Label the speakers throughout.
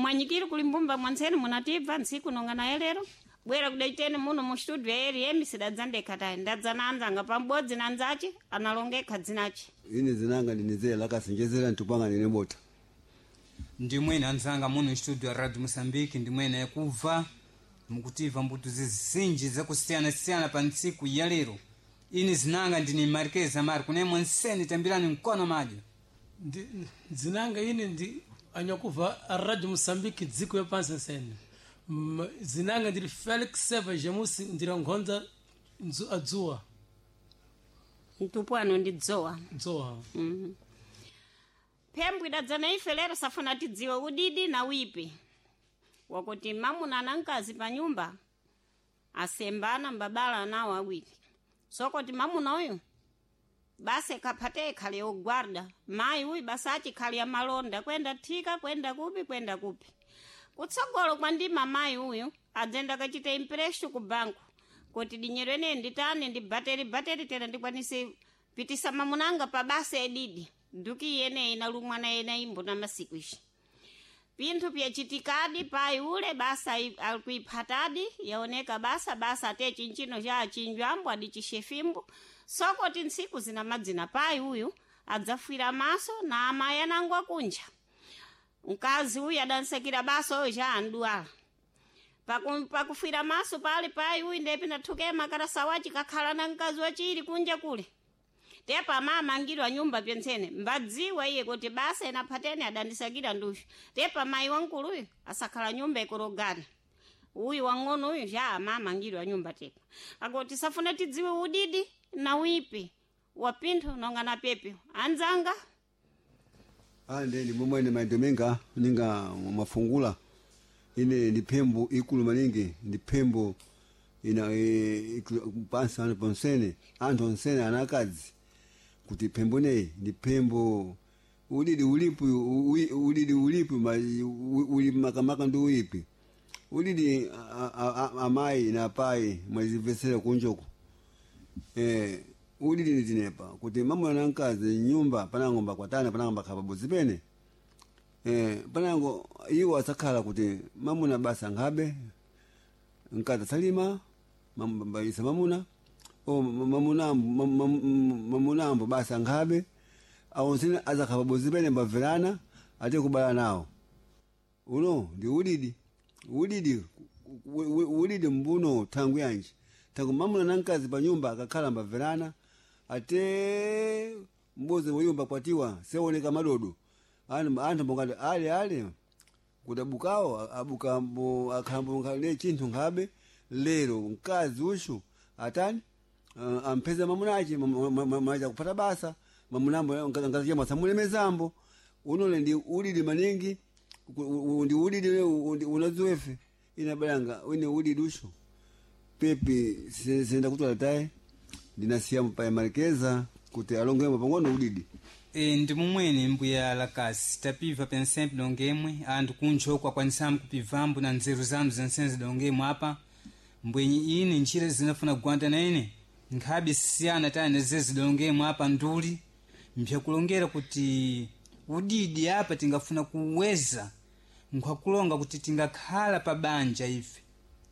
Speaker 1: mwanyikiri kulimbumba mwanseni munatibva nsiku nongana elero bwera kudaiteni muno mu studio eri emi sidadzandeka tayi ndadzananzanga pambodzi nanzachi analongeka dzinachi
Speaker 2: ine zinanga ndinizera lakasenjezera ntupanga nene bota
Speaker 3: ndimwene anzanga muno studio Radio Mozambique ndimwene kuva mukutiva mbuto zizinji zakusiyana pa ntsiku ya lero ini zinanga ndini Marqueza Mar kunemwe nseni tambirani mkono maji
Speaker 4: zinanga ini ndi anyakuva Radio Mozambique dziko ya pansi nseni zinanga ndiri Felix Seva Jamusi ndira ngonza adzuwa
Speaker 1: ntupwano ndi dzowa phembu idadzana ife lero safuna tidziwe udidi na wipi wakuti mamuna na nkazi pa nyumba asembana mbabala nawo awiri sokoti mamuna uyu base kapate khale ogwarda mayi uyu basachi khale ya malonda kwenda thika kwenda kupi kutsogolo kwa ndima mayi uyu adzenda kachita impression ku banku kuti dinyerene nditane ndi bateri tena ndikwanise pitisa mamunanga pa base edidi duki yene inalumwa na yene imbo na masiku ishi pinthu pyachitikadi pai ule basa alikuiphatadi yaoneka basa ate chinchino cha achinjwambo adi chishefimbo sokoti ntsiku zina madzina pai uyu adzafwira maso na amayi anangwa kunja mkazi uyu adansekira basa uyu cha anduala pakufwira maso pali pai uyu ndepi nathuke makarasa wachi kakhala na mkazi wachiri kunja kule tepa mama angirwa nyumba pensene mbadziwa iye kuti basa inaphatene adandisakira ndushu tepa mayi wankulu uyu asakhala nyumba ikorogana uyu wang'ono uyu ja mama angirwa nyumba tepa akoti safuna tidziwe udidi na wipi wapinthu nongana pepe anzanga
Speaker 2: ndeni momwene maidomenga ninga mafungula ine ndi phembo ikulu maningi ndi phembo ina pansi ano ponsene anthu onsene anakadzi kuti phembo nei ndi phembo udidi ulipu uli makamaka ndi uipi udidi amayi na pai mwazivesera kunjoko udidi nitinepa kuti mamuna na nkazi nyumba panango mbakwatana panango mbakhapabu zipene panango iwo asakhala kuti mamuna basa ngabe nkazi salima mbayisa mamuna mamunambo basa ngabe awonsine azakhapabu zipene mbaverana ate kubala nawo uno ndi udidi mbuno thangu yanji thangu mamuna na nkazi pa nyumba akakhala mbaverana ate mboze moyumba kwatiwa seoneka madodo anthu mbongati ale kudabukawo abukambo akhambo ngale chinthu ngabe lero mkazi ushu atani ampeza mamunachi maja kupata basa mamunambo ngazi yamasa mulemezambo unole ndi udidi maningi ndi udidi unazuefe inabalanga wine udidi ushu pepe senda kutwala taye ndinasiya mpaya Marqueza kuti alongemo pang'ono udidi
Speaker 3: ndi mumwene mbuya lakasi tapiva pensembe dongemwe anthu kunjokwa kwanisamu kupivambu na nzeru zanu zensenzi dongemwe apa mbwenyi ine njira zinafuna kugwanda na ine nkhabi siyana tani nezezi dongemwe apa nduli mpyakulongera kuti udidi apa tingafuna kuweza nkwakulonga kuti tingakhala pa banja ife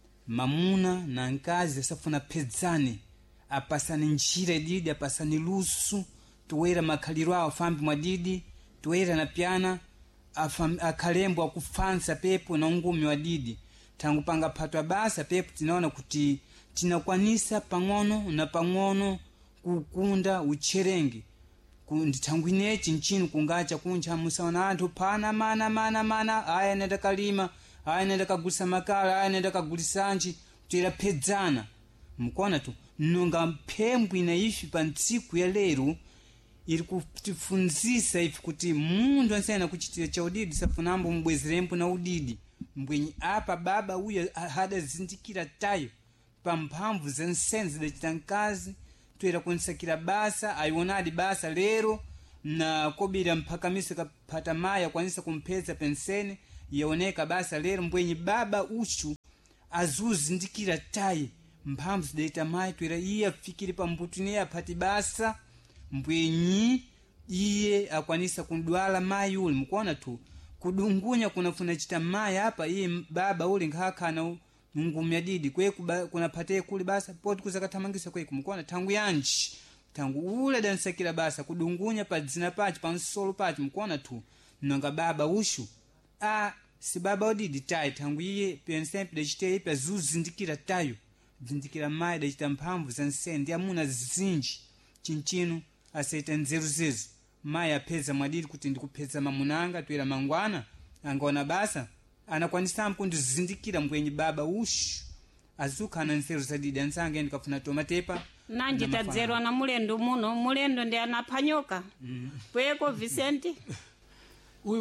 Speaker 3: mamuna na nkazi asafuna pedzane apasani njira ididi apasani lusu tuwera makhaliro awo fambi mwadidi tuwera na pyana akhalembo akufansa pepo na ungumi wa didi tangu panga phatwa basa pepo tinaona kuti tinakwanisa pang'ono kukunda ucherenge ndithangu inechi nchini kungacha kunja musaona anthu phana mana aya nenda kalima aya nenda kagulisa makala aya nenda kagulisanji kutera pedzana mkuona tu nonga mphembu inaifi pa ntsiku ya lero ili kutifunzisa ifi kuti mundu ansana kuchitira cha udidi safunambo mbwezerempo na udidi mbwenyi apa baba uya hada zindikira tayo pa mphamvu zensenzi dachita nkazi tuera kunsakira basa ayionadi basa lero na kobira mphakamisa kapata maya kwanisa kumpeza pensene yaoneka basa lero mbwenyi baba ushu azuzindikira tayo mphamvu zidaita mayi tuera iye afikire pa mbutu ne aphati basa mbwenyi iye akwanisa kundwala mayi ule mkuona tu kudungunya kunafuna chita maya hapa iye baba ule nkhakana mungumya didi kwe kunapate kuli basa poti kuzakatamangisa kwe kumukona tangu yanji tangu ule dansakira basa kudungunya pa dzina pachi pa nsolo pachi mukona tu nonga baba ushu si baba odidi tayi tangu iye pensempe dachite ipe zuzindikira tayo zindikira maya dachita mphamvu za nsendi amuna zinji chinchinu asaita nzeru zezu maya apeza mwadidi kuti ndikupeza mamunanga twera mangwana angaona basa anakwanisa kundizindikira mbwenye baba ushu azuka ana nzeru zadidi ansange ndikafuna tomatepa
Speaker 1: nanji tadzerwa na mulendo muno mulendo ndi anapanyoka pweko Vicente
Speaker 4: uyu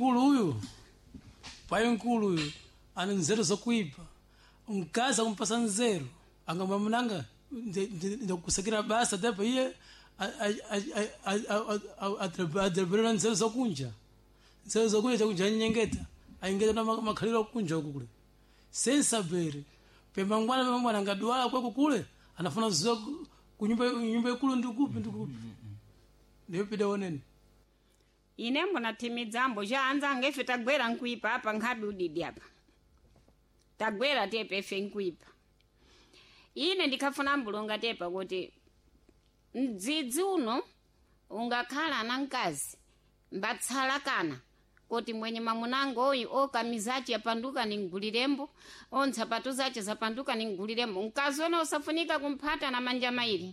Speaker 4: payo nkulu uyu ana nzeru zokuipa mkazi akumpasa nzeru angamba munanga ndakusakira basa tepa iye adreberera nzeru zokunja chakunja nyengeta aingeta na makhaliro kunja huko kule sensabere pemangwana ngadwala kweko kule anafuna zo kunyumba ikulu ndikupi ndiyo pida woneni
Speaker 1: ine mbona timidzambo jaanza ngefe tagwera nkuipa hapa nkhabi udidi hapa tagwera tepe efe nkuipa ine ndikafuna mbulunga tepa kuti mdzidzi uno ungakhala na mkazi mbatsala kana kuti mwenye mamunango oyu okamizachi yapanduka ningulirembo ontsapatu zache zapanduka ningulirembo mkazi wene usafunika kumphata na manja mairi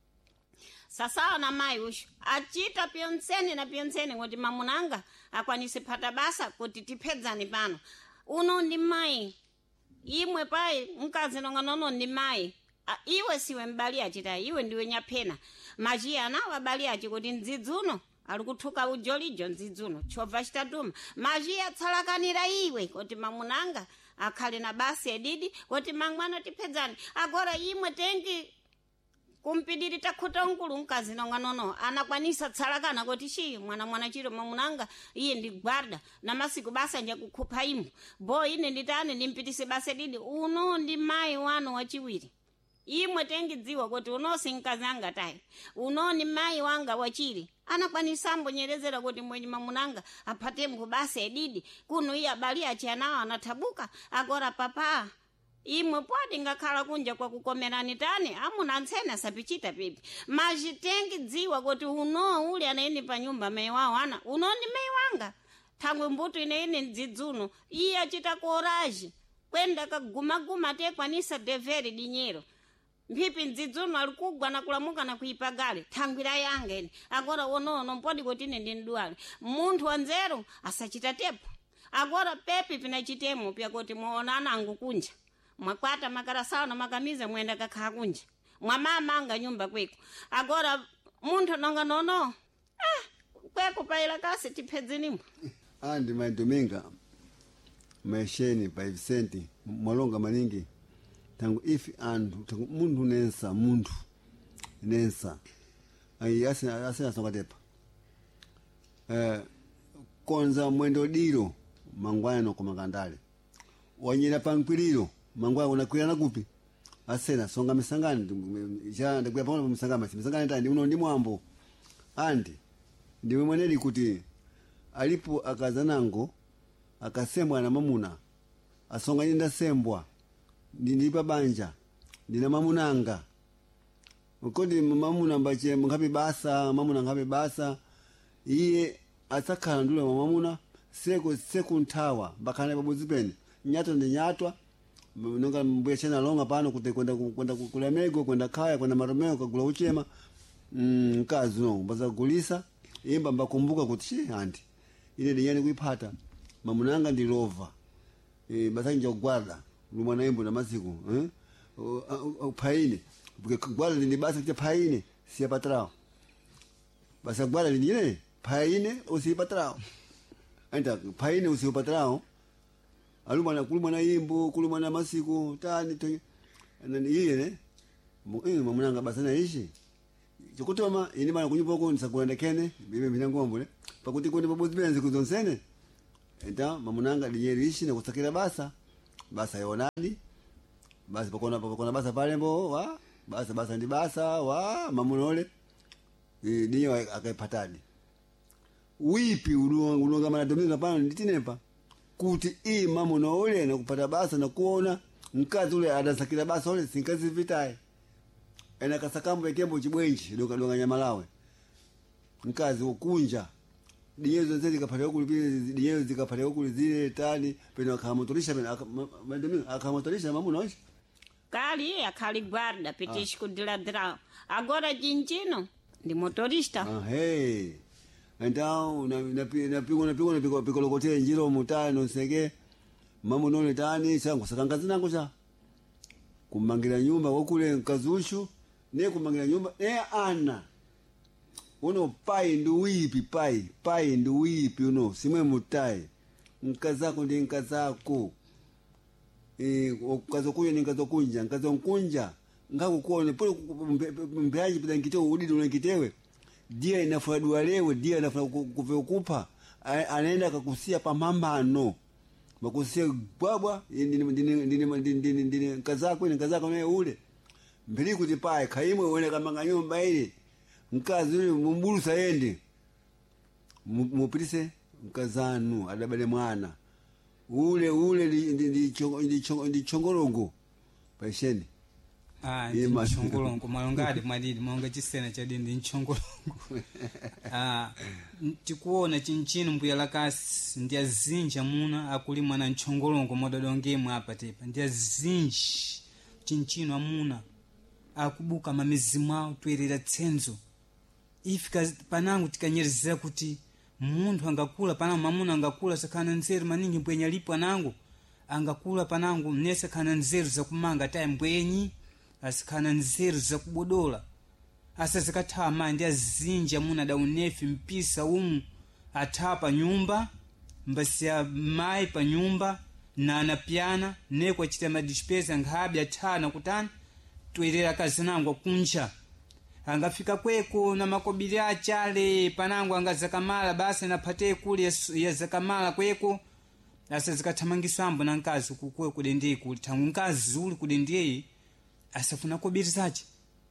Speaker 1: sasawa na mai ushu achita pyonseni kuti mamunanga akwanise phata basa kuti tipedzani pano uno ndi mai imwe pai mkazi nonganono ndi mai iwe siwe mbali achita iwe ndiwe nyaphena majiya nawo abali achi kuti mdzidzi uno ali kuthuka ujolijo mdzidzi uno chobva chitatuma majiya atsalakanira iwe kuti mamunanga akhale na basi edidi kuti mangwana tipedzani agora imwe tengi kumpidiri takhuta nkulu mkazi nonganono anakwanisa tsalakana kuti chi mwana chiro mamunanga iye ndi gwarda na masiku basa nja kukhupha imu bo ine nditani ndimpitise basa didi uno ndi mai wano wachiwiri imwe tengidziwa kuti unosi mkazi anga tayi uno ni mai wanga wachiri anakwanisa mbonyerezera kuti mwenye mamunanga aphate mku basa edidi kuno iye abali achanawo anathabuka agora papa imwe pwadi ngakhala kunja kwa kukomerani tani amuna ntsene asapichita pipi majitengi dziwa kuti uno uli anaeni pa nyumba mei wawo ana uno ndi mei wanga thangwe mbuto ineine mdzidzuno iye achita koraji kwenda kagumaguma tekwanisa deveri dinyero mpipi mdzidzuno alikugwa na kulamuka na kuipagale thangwira yange ene agora unono mpodi kuti ine ndi ndwale munthu wanzeru asachita tepo agora pepi pinachitemo pya kuti muonana angu kunja mwakwata makarasawo na makamiza mwenda kakha kunja mwamama anga nyumba kweko agora munthu nonganono kweko paila kasi tiphedzinimo
Speaker 2: andi maidominga maisheni pa Vicente mwalonga maningi tangu ifi andu tangu mundu nensa ayi asina songatepa konza mwendo diro mangwana no komangandale wanyira pankwiliro mangwana unakwirana kupi asena songa misangani ja ndakuya pamwe misangani ndani uno ndi mwambo andi ndiwe mweneli kuti alipo akazanango akasembwa na mamuna asonga nyenda sembwa ndilipa banja ndina mamunanga ukodi mamuna mbache mamuna ngabe basa iye asakhala ndule mamuna seku ntawa bakana babuzi pene nyato ndi nyatwa nonga mbuya chena longa pano kuti kwenda kulemego kwenda kaya kwenda maromeo kagula uchema mkazi no baza gulisa imba mbakumbuka kuti chi andi ile ndinyani kuipata mamunanga ndi lova basanja kugwada lumwana imbo na masiku paine porque gwada ndi basa kuti paine siya patrao basa gwada ndi paine usiya patrao anta paine usiya patrao alumwana kulumwana imbo kulumwana masiku tani nani iye ne mamunanga basa na ishi chokutoma ini bana kunyipoko ndisakuendekene bibe minangombo ne pakuti kwende babuzi benze kuzonsene enta mamunanga linyerishi na kusakira basa yonani basi pakona basa pale mbo wa basa ndi basa wa mamunole dinyo akaipatadi wipi ulongamana dominga pano nditinepa kuti iyi mamuna ule na kupata basa na kuona mkazi ule adasakira basa ule sinkazi vitaye ena kasakambo ekembo chibwenji donga nyamalawe mkazi ukunja dinyezo nzeli kapata huku lipile dinyezo zikapata huku zile tani peno akamotorisha peno akamotorisha mamuna oshi
Speaker 1: kali akali guarda petishi kudiladira agora jinjino ndi motorista
Speaker 2: hey então napigwa pikolokote njiro mutano sege mamuna ule tani sangu sakangazi nangu cha kumangira nyumba wakule nkazushu ne kumangira nyumba ana uno pai ndu wipi pai ndu wipi uno simwe mutai nkazako ndi nkazako ukazokuya ni nkazokunja nkazonkunja ngakukuone pole mbeaji pita nkitewe udidi unankitewe dia inafadua lewe dia inafadua kuvekupa anaenda kakusia pamambano makusia bwabwa ndini nkazako naye ule mbili kuti pai kaimwe uone kamanga nyumba ile mkazi ule mumbulu saende mupitise mkazanu adabale mwana ule ndi chongolongo paisheni
Speaker 3: nchongolongo malongadi mwadidi maonga chisena cha dindi nchongolongo tikuona chinchino mbuya lakasi ndi azinji amuna akuli mwana nchongolongo mododongemo apa tepa ndi azinji chinchino amuna akubuka mamizi mwawo tuyerera tsenzo ifika panangu tikanyerezera kuti munthu angakula panangu mamuna angakula sakana nzeru maningi mbwenye lipo anangu angakula panangu nese kana nzeru zakumanga taye mbwenyi asikana nzeru zakubodola asa zikathawa mayi ndi azinji amuna daunefi mpisa atapa nyumba mbasiya mayi pa nyumba na anapyana neko achita madispesa ngahabi athana kutana tuyerera kazi nangu akunja angafika kweko na makobili achale panangu angazakamala basi napate kuli ya zakamala kweko asa zikathamangiswambo na nkazi kukwe kudendeye kuli tangu nkazi uli kudendeye asafuna kobili zache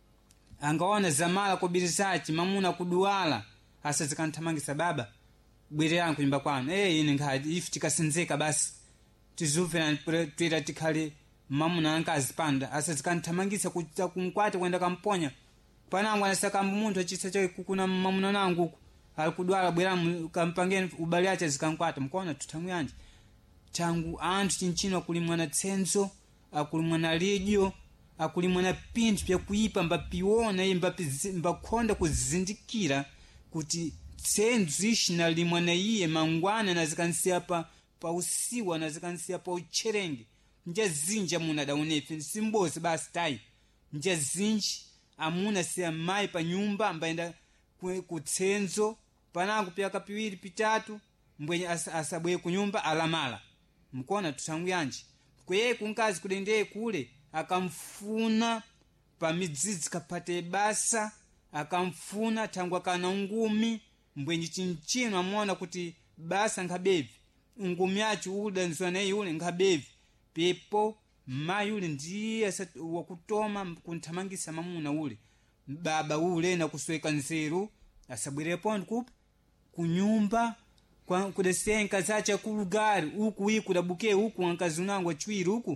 Speaker 3: angaona zamala kobili zache mamuna kuduala asa zikanthamangisa baba bwere yangu nyumba kwanu ine ngadi ifi tikasinzeka basi tizuve na twira tikhale mamuna na nkazi panda asa zikanthamangisa kuchita kumkwata kwenda kamponya panangu anasakamba munthu achisa chawe kukuna mamuna nangu huku alikudwala bweramu kampangeni ubali acha zikankwata mkuona tuthamu yanji changu anthu chinchino akulimwa na tsenzo akulimwa na redio akulimwa na pinthu pyakuipa mbapiona iye mbakhonda kuzindikira kuti tsenzo ishi nalimwa na iye mangwana nazikansiya pa usiwa nazikansiya pa ucherenge njazinji amuna daunefi simbozi basi tayi njazinji amuna siya mayi pa nyumba ambaenda kutsenzo panangu pyaka piwiri pitatu mbwenye asabwe kunyumba alamala mkona tusangu yanji kweye kunkazi kudendeye kule akamfuna pa midzizi kapate basa akamfuna tangu akana ngumi mbwenye chinchino amona kuti basa ngabevi ngumi yachu udanzwa naye ule ngabevi pepo mayi ule ndiye wakutoma kunthamangisa mamuna ule baba ule na kusweka nzeru asabwirepo ndikupa kunyumba kudesenka zacha kulugari huku hii kudabuke huku wankazi unangu achwiri huku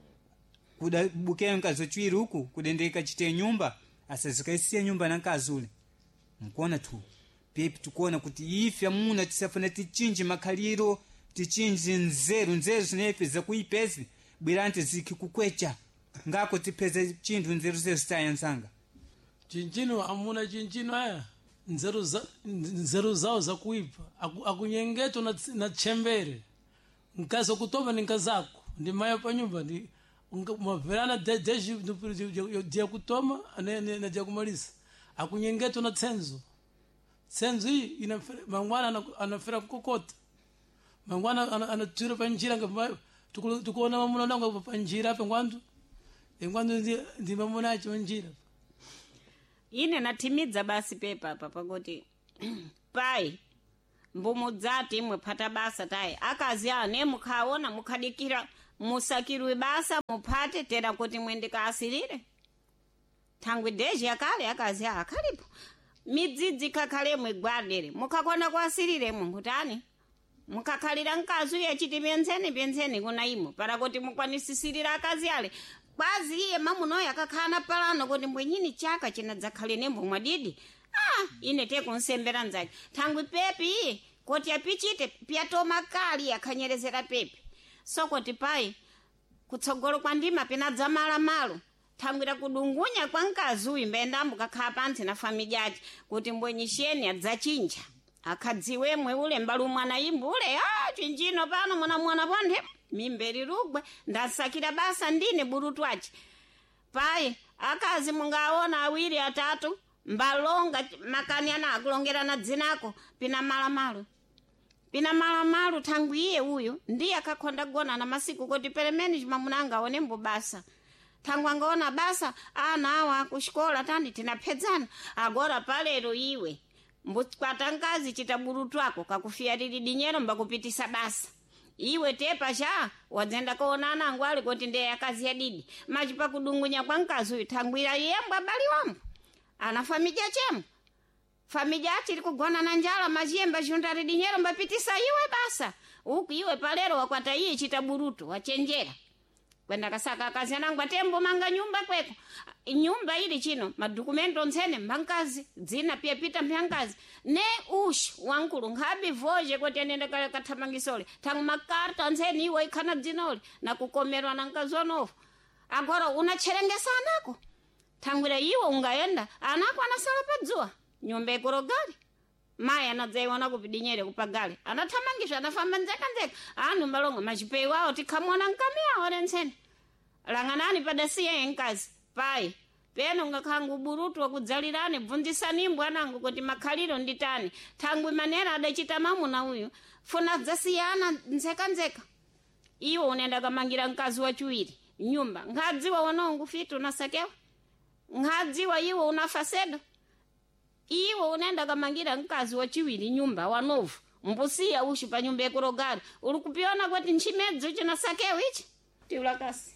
Speaker 3: kudabuke wankazi achwiri huku kudendeka chite nyumba asazikaisia nyumba na nkazi ule mkuona tu pepi tukuona kuti ifi amuna tisafuna tichinji makhaliro tichinji nzeru zinefe zakuipezi bwirante ziki kukwecha ngako tipeze chinthu nzeru sitaya nsanga
Speaker 4: chinchino amuna chinchino aya nzeru zao za kuipa akunyengeto na chembere nkazo kutoma ni nkazako ndi maya pa nyumba ndi maverana deji dia kutoma na dia kumalisa akunyengeto na tsenzo hii mangwana anafera kukokota mangwana anatira pa njira ngamba tukuona mamuna nangu pa njira pa ngwandu ndi mamuna acho njira
Speaker 1: ine natimidza basi pepa apa pakuti pai mbumudzati imwe phata basa tayi akazi ane mukhaona mukhadikira musakirwe basa muphate tera kuti mwendeka asilire thangwe deji yakale akazi akhalipo midzidzi kakhalemwe gwadere mukakona kwasiriremwe ngutani mukakhalira mkazi uye chiti pentseni kuna imo para kuti mukwanisisirira akazi ale kwazi iye mamunoyo akakhala palano kuti mbwenyini chaka chinadzakhale nembo mwadidi ine tekunsembera nzake thangwi pepi iye kuti apichite pyatoma kali akhanyerezera pepi sokoti pai kutsogolo kwa ndima pinadza malo thangwira kudungunya kwa mkazi uyu mbendambo kakhala pansi na familya yace kuti mbwenyisheni adzachinja akhadziwemwe ule mbalu mwana imbu ule chinjino pano mwana pondhe mimberi rugwe ndasakira basa ndine burutu ace pai akazi mungaona awiri atatu mbalonga makani ana akulongerana dzinako pina malamalo thangwi iye uyu ndiye akakhonda kugona na masiku kuti pelemeni chimamuna angaone mbo basa thangwi angaona basa ana awa kuxikola tandi tinaphedzana agora palero iwe mbukwata nkazi chitaburutu ako kakufia lili dinyero mbakupitisa basa iwe tepa cha wadzenda koonana angu ali kuti ndeye akazi ya didi machi pakudungunya kwa nkazi uyu thangwira yembwa bali wambo ana familya chemu familya achi likugona na njala majiyemba chundari dinyero mbapitisa iwe basa uku iwe palero wakwata iye chitaburutu wachenjera kwenda kasaka akazi anangu atembo manga nyumba kweko nyumba ili chino madokumento ntsene mbankazi dzina pia pita mbankazi ne ushi wankulu nkhabi voje kuti anende kathamangisole thangu makarta ntsene iwe ikhana dzinoli na kukomerwa na nkazi wanofu agora unacherengesanako thangwira iwe ungaenda anako anasala padzuwa nyumba ikorogali maya anadzaiona kupidinyere kupagale anathamangiswa anafamba nzeka anu malonga machipei wawo tikhamona nkamiya ore ntsene lang'anani padasiye nkazi pai peno ngakhangu burutu wakudzalirane bvunzisani mbwanangu kuti makhaliro nditani thangwi manera adachita mamuna uyu funa dzasiyana nzeka iwo unenda kamangira mkazi wachiwiri nyumba nkhadziwa wanongu fitu unasakewa nkhadziwa iwo unafasedo iwo unenda kamangira mkazi wachiwiri nyumba wanovu mbusiya ushi pa nyumba ekurogari uli kupiona kuti nchimedzo chinasakewa ichi tiulakasi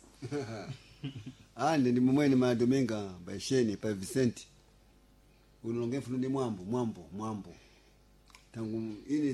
Speaker 2: ande ndi momwene madomenga baisheni pa Vicente unonge mfuno ndi mwambo tangu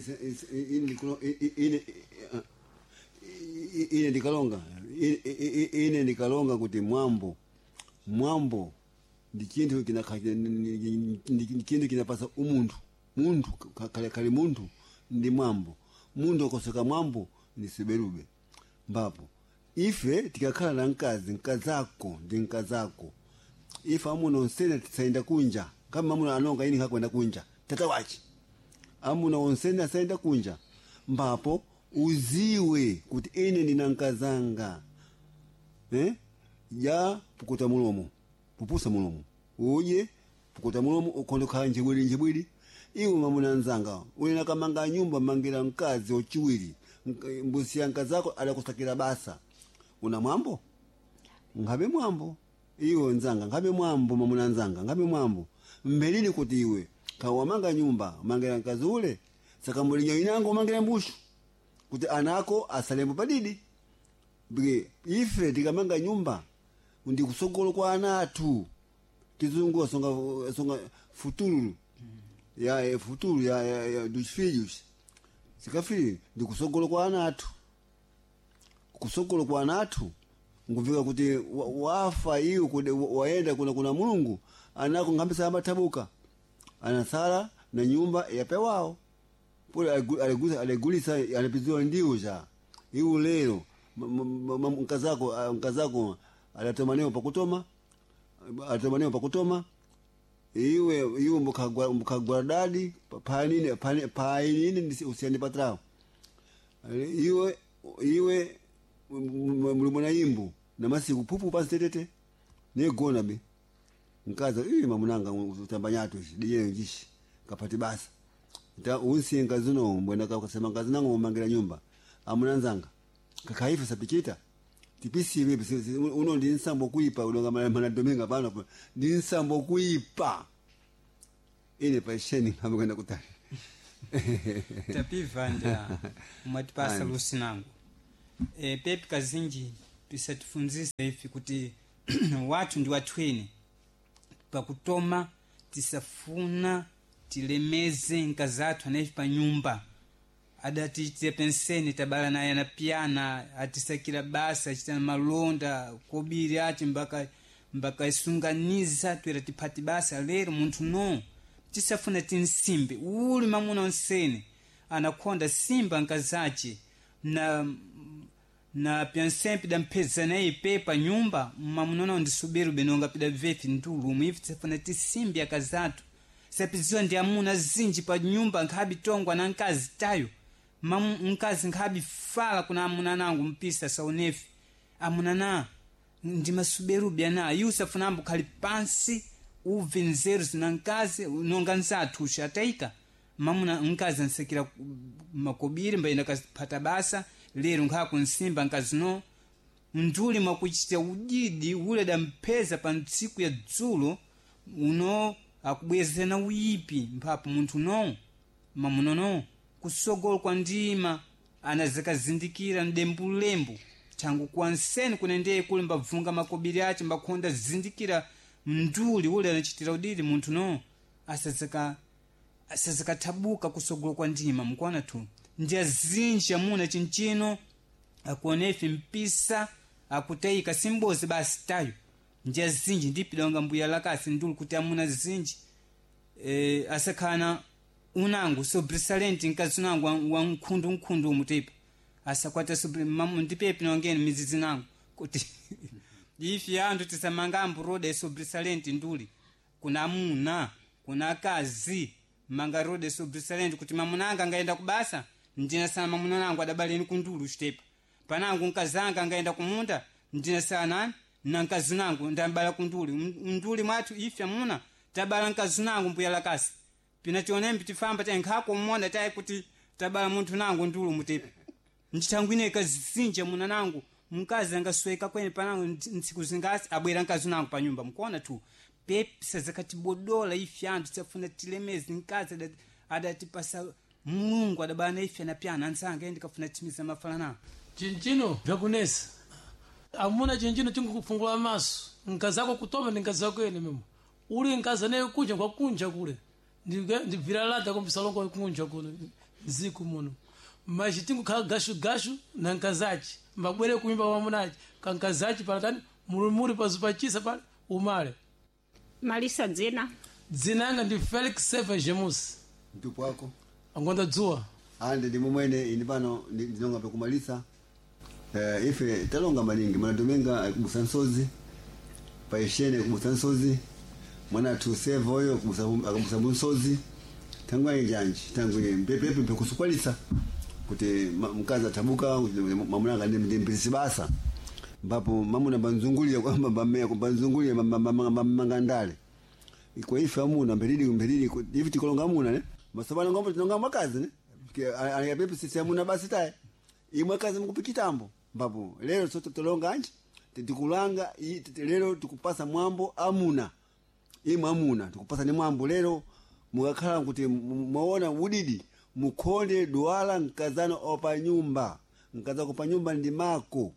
Speaker 2: ine ndikalonga kuti mwambo ndi chinthu kinapasa munthu kale munthu ndi mwambo munthu akosoka mwambo ni siberube mbapo ife tikakhala na nkazako ndi nkazako ife amuna onsene tisaenda kunja kama mamuna anonga ini hakwenda kunja tata wachi amuna onsene asaenda kunja mbapo uziwe kuti ine ndina nkazanga ya pukuta mulomo pupusa mulomo uje pukuta mulomo ukondokhala njibwiri iwe mamuna nzanga unena kamanga nyumba mangira mkazi ochiwiri mbusi ya nkazako adakusakira basa una mwambo ngabe mwambo iwe nzanga ngabe mwambo mamuna nzanga ngabe mwambo mbelini kuti iwe kawamanga nyumba mangira mkazi ule sakamulinya inango mangira mbushu kuti anako asalembo padidi bige ife tikamanga nyumba ndi kusogolo kwa anatu tizungu songa futuru ya dos filhos sikafiri ndi kusogolo kwa anatu kusogolo kwa anatu nguvika kuti wafa iyo waenda kuna Mulungu anako ngambisa amatabuka anasala na nyumba yapewao pole alegulisa anapiziwa ndiwo ja iwo lero nkazako alatomaneo pakutoma iwe mukagwa dadi panini usiani patrao iwe mulimona imbu na masiku pupu pasitetete negona be nkaza mamunanga utambanyatu diye njishi kapati basa ta unsi ngazuno mbona kasema ngazanango mangira nyumba amunanzanga kakaifa sapichita tipisi bibi uno ndi nsambo kuipa ulonga mana domenga pano ndi nsambo kuipa ine paisheni hamkwenda kutali
Speaker 3: tapivanda mwatipasa lusinango pepi kazinji tisatifunzisa ifi kuti watu ndi watwini pakutoma tisafuna tilemeze nkazi athu anaife pa nyumba adati tipenseni tabala naye anapyana atisakira basa achitana malonda kobiri ati mpaka isunganiza twera tiphati basa lero munthu no tisafuna tinsimbe uli mamuna onsene anakonda simba nkazi ace na pyansempe dampeza naye pepa nyumba mamunona ndisubiru benonga pida vefi ndulu ivi tisafuna tisimbe akazi athu sapiziwa ndi amuna zinji pa nyumba nkhabi tongwa na nkazi tayo mkazi nkhabi fala kuna amuna nangu mpisa saunefi amuna na ndi masuberubi ana yusafuna ambu khali pansi uve nzeru zina nkazi nonga nzathu ataika mamuna nkazi ansekera makobiri mbayenda kaphata basa lero nkhaku nsimba nkazi no nduli mwakuchita udidi ule dampeza pa ntsiku ya dzulo uno akubwezena uyipi mphapo munthu no mamunono kusogolo kwa ndima anazakazindikira ndembulembu tangu kwanseni kunendeye kule mbavunga makobiri ace mbakhonda zindikira mnduli ule anachitira udidi munthu no asazakathabuka kusogolo kwa ndima mkuona tu ndi azinji amuna chinchino akuonefe mpisa akutayika simbozi basi tayo ndi azinji ndipidonga mbuya lakasi ndulu kuti amuna zinji asakhana unangu sobresalenti nkazi nangu wa nkhundu umutepa asakwata ndipepi nongeni mizizi nangu kuti ifi anthu tisamangambu roda sobresalenti nduli kuna amuna kuna akazi manga roda sobresalenti kuti mamuna anga ngaenda kubasa ndinasana mamuna nangu adabaleni kundulu chitepa panangu nkazi anga ngaenda kumunda ndinasana na nkazi nangu ndambala kunduli nduli mwathu ifi amuna tabala nkazi nangu mbuya lakasi pinationembi tifamba tenkhako mmona tayi kuti tabala munthu nangu ndulu mutepa nditangwine kazinja muna nangu mkazi angasweka kwene panangu ntsiku zingasi abwera nkazi nangu pa nyumba mkuona tu pepisa zakatibodola ifi anthu tisafuna tilemezi nkazi adatipasa mulungu adabana ifi anapyana ansanga endi kafuna timiza mafala nawo
Speaker 4: chinchino vyakunesa amuna chinchino chingukufungula maso nkazi ako kutoma ndi nkazi ako ene memo uli nkazi anaye kunja kwa kunja kule ndibvira lada kumbisa longo kunja kule ziku muno machi tingukhala gashu na nkazi ace mbabwere kuimba wamunaci kankazi ace palatani mulimuli pazipachisa pale umale
Speaker 1: malisa dzina
Speaker 4: yanga ndi Felix Seva Jemus
Speaker 2: mtupu wako
Speaker 4: angonda dzuwa
Speaker 2: ande ndi mumwene ini pano ndinonga pekumalisa ife talonga maningi mwana domenga akubusa nsozi paishene kubusa nsozi mwana tu Seva oyo akubusa nsozi tangu njanji tangu mpepe kusukwalisa kuti mkazi atabuka mamuna ngane ndempesi basa mbapo mamuna banzungulia kwamba mbamea kubanzungulia mangandale iko ife amuna mbelili ifi tikolonga amuna ne masabana ngombo tinonga makazi ne aya pepe sisi amuna basi taye imwe kazi mkupikitambo mbapo lero soto tolonga anje tikulanga lero tukupasa mwambo amuna imwe amuna tukupasa ni mwambo lero mukakhala kuti muona udidi mukonde duala nkazano opa nyumba nkazako pa nyumba ndi mako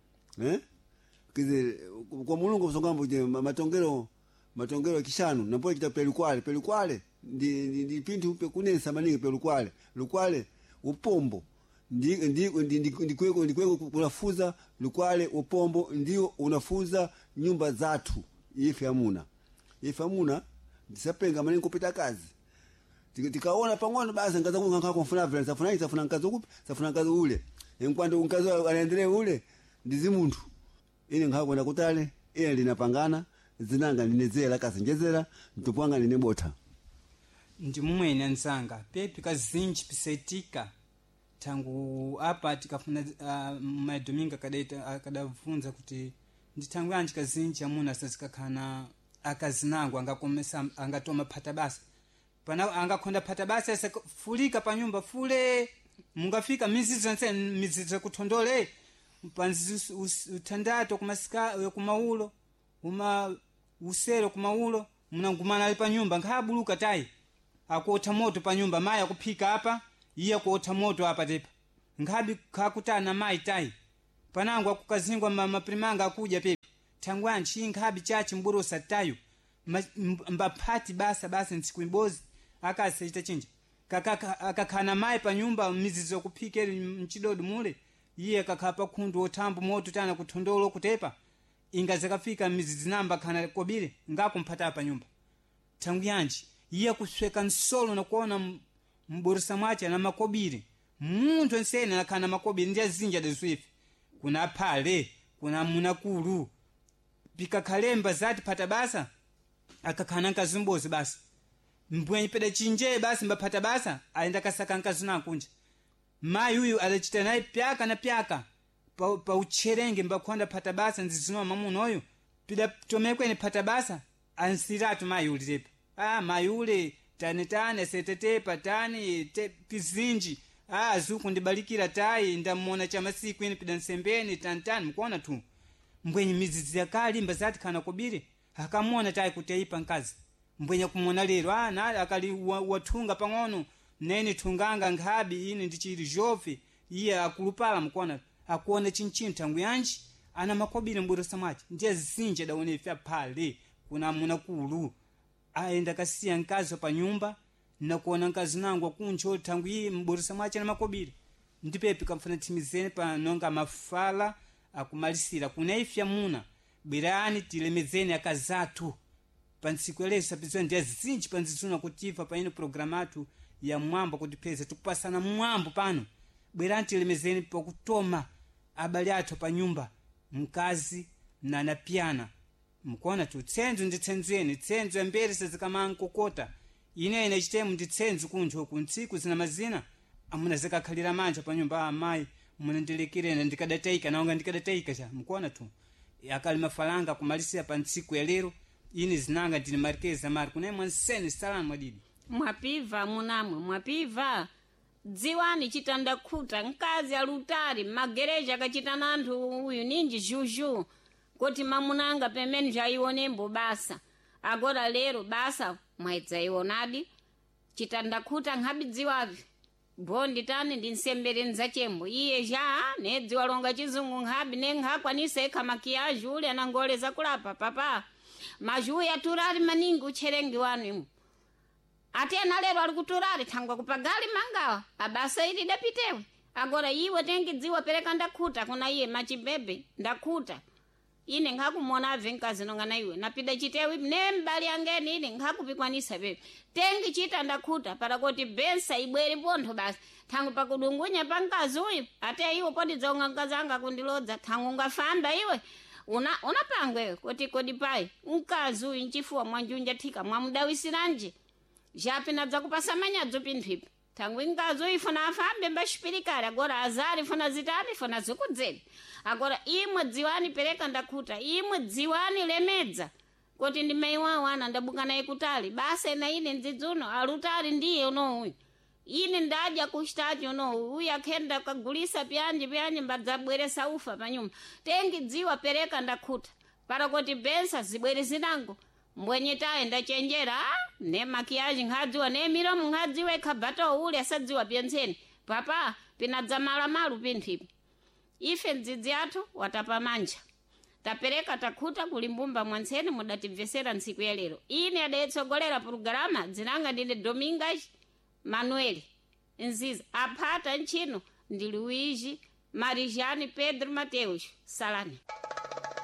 Speaker 2: kize kwa mulungu kusongambo je matongero kishanu napo kita pelukwale ndi pintu pekunesa maningi pelukwale upombo ndikweko kunafuza lukwale upombo ndio unafuza nyumba zatu ife amuna ndisapenga maningi kupita kazi tikaona pang'ono basi ngaza kunga kufuna vile safuna nkazo kupi safuna nkazo ule enkwando nkazo anaendelee ule ndizi muntu ine ngakwenda kutale ine linapangana zinanga ninezera kasenjezera ntupwanga ninebota
Speaker 3: ndi mumwene ansanga pepi kazinji pisetika tangu apa tikafuna madominga kadavunza kuti nditangu anji kazinji amuna sazikakana akazinangu angakomesa angatoma phata basi pana angakhonda phata basi asafulika pa nyumba fule mungafika mizizo kuthondole panzi uthandato kumasika kumaulo usero kumaulo munangumana ali pa nyumba nkhabuluka tayi akuotha moto pa nyumba mayi akuphika apa iye kuotha moto apa tepa nkhabi khakutana mayi tayi panangu akukazingwa maprimanga akuja pepe thangwanchi nkhabi chachi mborosa tayo mbaphati basa ntsiku imbozi akasachita chinja akakhana mayi pa nyumba mizizo kuphikira mchidodo mule iye akakhala pakhundu othambo moto tana kuthondolo kutepa inga zakafika mizizi namba khana kobire ngakumphata pa nyumba thangu yanji iye kusweka nsolo na kuona mborisa mwache na makobire munthu nsene akhana makobire ndi azinja dezwifi kuna phale kuna munakulu pikakhalemba zati phata basa akakhana nkazimbozi basi mbwenyi peda chinje basi mbaphata basa aenda kasaka nkazi nakunja mayi uyu adachita naye pyaka na pyaka pa ucherenge mbakhonda phata basa nzizinwa mamuno oyo pida tomekweni phata basa ansiratu mayi ulirepa mayi ule tane setetepa tani pizinji azuku ndibalikira tayi ndamona cha masiku ine pida nsembeni tantani mkuona tu mbwenyi mizizi yakalimba zati khana kobire akamona tayi kuteipa nkazi mbwenye kumona lero na akali wathunga pang'ono nene thunganga nkhabi ine ndichiri jofe iye akulupala mkuona akuona chinchini thangu yanji ana makobire mbwirisa mwache ndiye zinje daone ife phale kuna munakulu aenda kasiya nkazi pa nyumba na kuona nkazi nangu akuncho thangu iyi mbwirisa mwache na makobire ndipepi kamfana timizeni pa nonga mafala akumalisira kuna ifya muna bwerani tilemezeni akazatu pansikwelesa pizwa ndiye zinji panzizuna kutifa pa ino programatu ya mwambo kutipeza tukupasana mwambo pano bwerani tilemezeni pa kutoma abali athu pa nyumba mkazi na napiana mkuona tu tsenzu ndi tsenzeni tsenzu yambere sezikamankokota ine chitemu ndi tsenzu kunjo kuntsiku zina mazina amuna zikakhalira manja pa nyumba amayi muna ndilekirena ndikadataika naonga ndikadataika cha mkuona tu akali mafalanga kumalisia pa ntsiku ya lero ini zinanga ndini marikeza mari kuna mwanseni salamu mwadidi
Speaker 1: mwapiva munamwe mwapiva dziwani chitanda khuta nkazi alutari magereja akachitana anthu uyu ninji juju kuti mamunanga pemene jaiwonembo basa agora lero basa mwaidzaionadi chitanda khuta nkhabi dziwavi bondi tani ndinsembere nzachembo iye ja nedziwa longa chizungu nkhabi nenkhakwanisa ekha makiyaji uli anangoleza kulapa papa majuya turari maningi ucherengi wanu atena lero ali kuturari thangwa kupagali mangawa abasa ili dapitewe agora iwe tengi dziwa pereka ndakhuta kuna iye machibebe ndakhuta ine nkhakumona ave nkazi nongana iwe napida chitewe nembali angeni ine nkhakupikwanisa bebe tengi chita ndakhuta para kuti bensa ibweri pontho basi thangu pakudungunya pa nkazi uyu ate iwe poti dzaunga nkazi anga kundilodza thangu ngafamba iwe unapangwe kuti kodi pai nkazi uyu nchifuwa mwanjunja thika mwamudawisiranji japina dzakupasa manyadzo pinthipi thangu nkazi uyu ifuna afambe mbashipirikari agora azari ifuna zitani ifuna zikudzeni agora imwe dziwani pereka ndakhuta imwe dziwani lemedza kuti ndimeiwawo ana ndabuka naye kutali basa ena ine ndzidzuno alutali ndiye uno uyu ine ndadya kuchitachi uno uyu akhenda kagulisa pyanje mbadzabweresa ufa panyuma tengi dziwa pereka ndakhuta para kuti bensa zibwere zinango mbwenye taye ndachenjera ne makiyaji nkhadziwa ne milomo nkhadziwa ikhabato uli asadziwa pyenseni papa pinadzamala pinthipi ife ndzidzi athu watapa manja tapereka takhuta kulimbumba mwanseni mudatibvesera ntsiku ya lero ine adayetsogolera pulogalamu dzinanga ndine Domingas Manuel Nziza aphata ntchino ndi Luigi Marijani Pedro Mateus Salani.